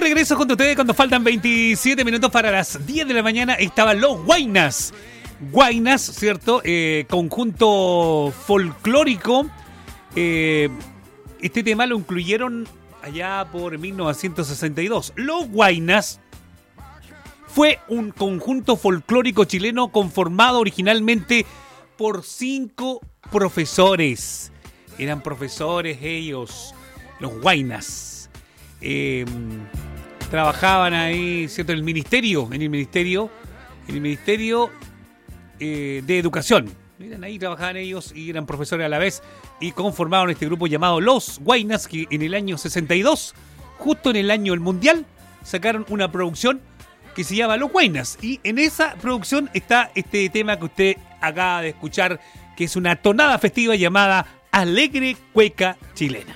regreso con ustedes cuando faltan 27 minutos para las 10 de la mañana. Estaban los Guainas. Guainas, ¿cierto? Conjunto folclórico. Este tema lo incluyeron allá por 1962. Los Guainas fue un conjunto folclórico chileno conformado originalmente por 5 profesores. Eran profesores ellos, los Guainas. Trabajaban ahí, ¿cierto? En el ministerio de Educación. Miren, ahí trabajaban ellos y eran profesores a la vez y conformaron este grupo llamado Los Guainas, que en el año 62, justo en el año del Mundial, sacaron una producción que se llama Los Guainas, y en esa producción está este tema que usted acaba de escuchar, que es una tonada festiva llamada Alegre Cueca Chilena.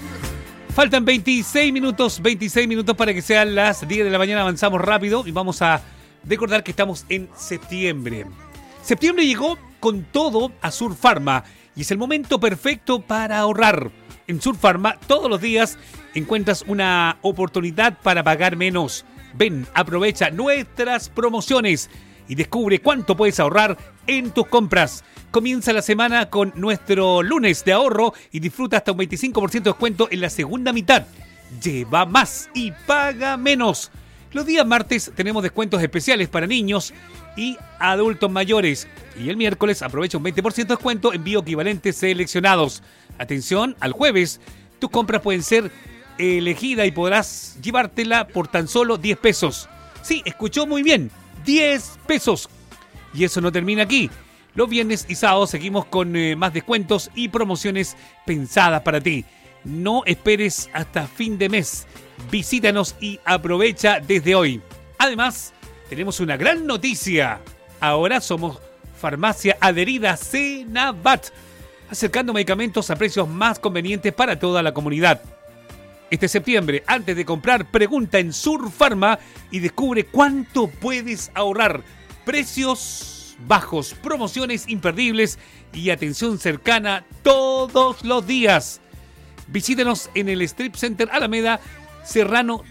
Faltan 26 minutos para que sean las 10 de la mañana. Avanzamos rápido y vamos a recordar que estamos en septiembre. Septiembre llegó con todo a Surfarma y es el momento perfecto para ahorrar. En Surfarma todos los días encuentras una oportunidad para pagar menos. Ven, aprovecha nuestras promociones y descubre cuánto puedes ahorrar en tus compras. Comienza la semana con nuestro lunes de ahorro y disfruta hasta un 25% de descuento en la segunda mitad. Lleva más y paga menos. Los días martes tenemos descuentos especiales para niños y adultos mayores. Y el miércoles aprovecha un 20% de descuento en bioequivalentes seleccionados. Atención, al jueves tus compras pueden ser elegidas y podrás llevártela por tan solo 10 pesos. Sí, escuchó muy bien, 10 pesos. Y eso no termina aquí. Los viernes y sábados seguimos con más descuentos y promociones pensadas para ti. No esperes hasta fin de mes. Visítanos y aprovecha desde hoy. Además, tenemos una gran noticia. Ahora somos farmacia adherida Senabat, acercando medicamentos a precios más convenientes para toda la comunidad. Este septiembre, antes de comprar, pregunta en Surfarma y descubre cuánto puedes ahorrar. Precios bajos, promociones imperdibles y atención cercana todos los días. Visítenos en el Strip Center Alameda Serrano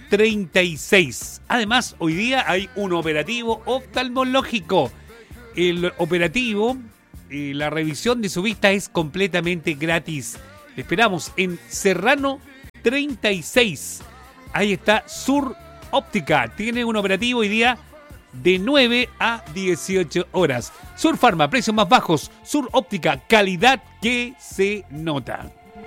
36. Además, hoy día hay un operativo oftalmológico. El operativo, la revisión de su vista es completamente gratis. Le esperamos en Serrano 36. Ahí está Sur Óptica. Tiene un operativo hoy día de 9 a 18 horas. Surfarma, precios más bajos. Sur Óptica, calidad que se nota.